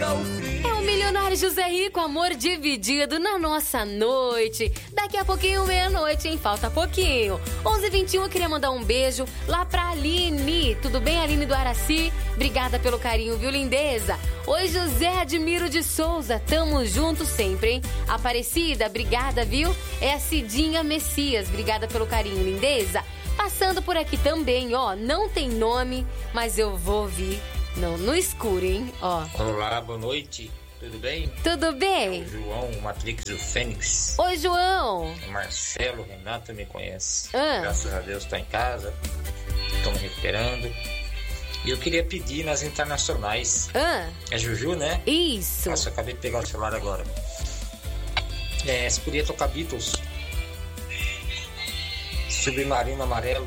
É o milionário José Rico, amor dividido na nossa noite. Daqui a pouquinho, meia-noite, hein? Falta pouquinho. 11h21, eu queria mandar um beijo lá pra Aline. Tudo bem, Aline do Araci? Obrigada pelo carinho, viu, lindeza? Oi, José Admiro de Souza. Tamo junto sempre, hein? Aparecida, obrigada, viu? É a Cidinha Messias. Obrigada pelo carinho, lindeza. Passando por aqui também, ó. Não tem nome, mas eu vou vir. Não, no escuro, hein? Ó. Olá, boa noite. Tudo bem? Tudo bem? É o João, o Matrix do Fênix. Oi, João. O Marcelo, Renato me conhece. Graças a Deus, tô em casa. Tô me recuperando. E eu queria pedir nas internacionais. É Juju, né? Isso. Nossa, eu acabei de pegar o celular agora. Você podia tocar Beatles. Submarino Amarelo.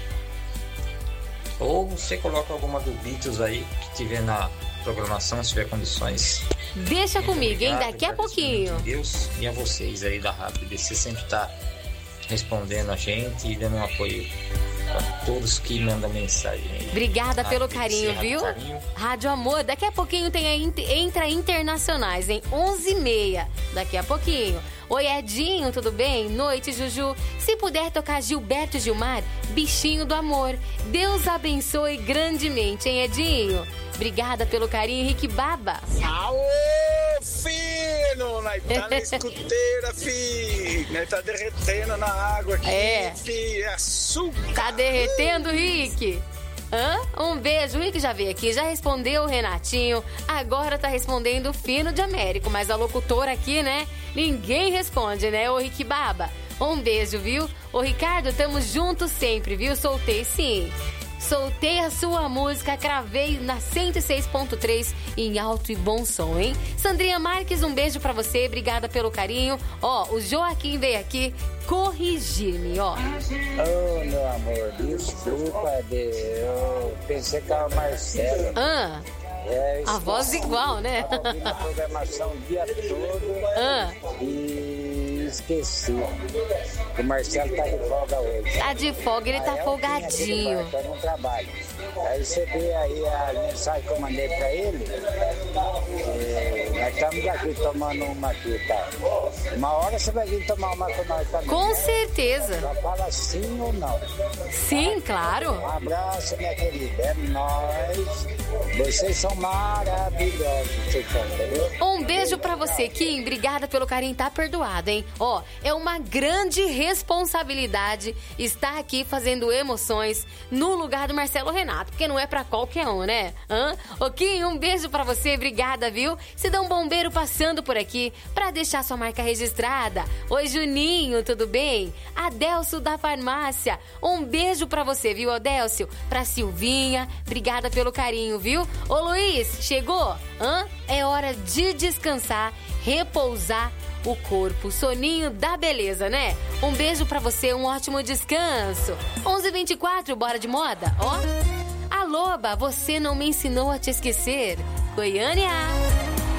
Ou você coloca alguma do Beatles aí que tiver na programação, se tiver condições. Deixa comigo, hein? Daqui a pouquinho. Deus e a vocês aí da Rádio BC sempre tá respondendo a gente e dando um apoio a todos que mandam mensagem aí. Obrigada pelo BC, carinho, viu? Carinho. Rádio Amor, daqui a pouquinho tem Entra Internacionais, em 11h30. Daqui a pouquinho. Oi, Edinho, tudo bem? Noite, Juju. Se puder tocar Gilberto Gilmar, Bichinho do Amor. Deus abençoe grandemente, hein, Edinho? Obrigada pelo carinho, Henrique Baba. Aô, filho! Nós tá na escuteira, filho! Nós tá derretendo na água aqui, filho! É açúcar! Tá derretendo, Rick? Um beijo, o Rick já veio aqui, já respondeu o Renatinho, agora tá respondendo o Fino de Américo, mas a locutora aqui, né? Ninguém responde, né, ô Rick Baba? Um beijo, viu? Ô Ricardo, tamo juntos sempre, viu? Soltei sim. Soltei a sua música, cravei na 106.3 em alto e bom som, hein? Sandrinha Marques, um beijo pra você, obrigada pelo carinho. Ó, o Joaquim veio aqui corrigir-me, ó. Oh, meu amor, desculpa, eu pensei que era o Marcelo. A voz igual, né? Tava ouvindo a programação o dia todo e esqueci. O Marcelo tá de folga hoje. Tá de folga, ele tá folgadinho. Tá no trabalho. Aí você vê aí a mensagem que eu mandei pra ele. Nós estamos aqui tomando uma aqui, tá? Uma hora você vai vir tomar uma com nós também. Com certeza. Só fala sim ou não. Sim, claro. Um abraço, minha querida. É nóis. Vocês são maravilhosos, vocês são, entendeu? Um beijo pra você, Kim. Obrigada pelo carinho, tá perdoado, hein? Ó, é uma grande responsabilidade estar aqui fazendo emoções no lugar do Marcelo Renato, porque não é pra qualquer um, né? Ô, Kim, um beijo pra você, obrigada, viu? Se dá um bombeiro passando por aqui pra deixar sua marca registrada. Oi, Juninho, tudo bem? Adélcio da farmácia, um beijo pra você, viu, Adélcio? Pra Silvinha, obrigada pelo carinho, viu? Ô, Luiz, chegou? É hora de descansar, repousar o corpo, soninho da beleza, né? Um beijo pra você, um ótimo descanso. 11h24, bora de moda, ó. A Loba, você não me ensinou a te esquecer. Goiânia.